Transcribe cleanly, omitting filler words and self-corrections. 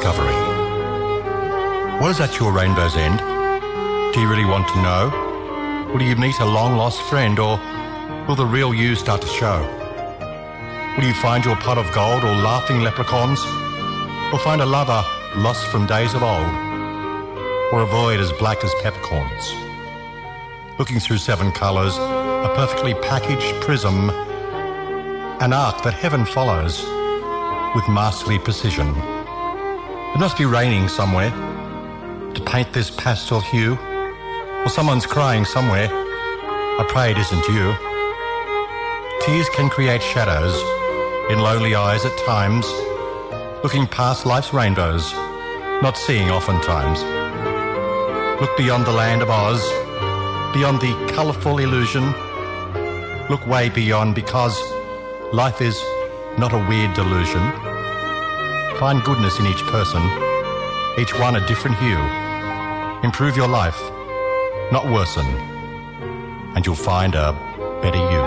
discovery. What is at your rainbow's end? Do you really want to know? Will you meet a long-lost friend, or will the real you start to show? Will you find your pot of gold or laughing leprechauns? Or find a lover lost from days of old? Or a void as black as peppercorns? Looking through 7 colours, a perfectly packaged prism, an arc that heaven follows with masterly precision. It must be raining somewhere to paint this pastel hue, or someone's crying somewhere. I pray it isn't you. Tears can create shadows in lonely eyes at times, looking past life's rainbows, not seeing oftentimes. Look beyond the land of Oz, beyond the colourful illusion. Look way beyond, because life is not a weird delusion. Find goodness in each person, each one a different hue. Improve your life, not worsen, and you'll find a better you.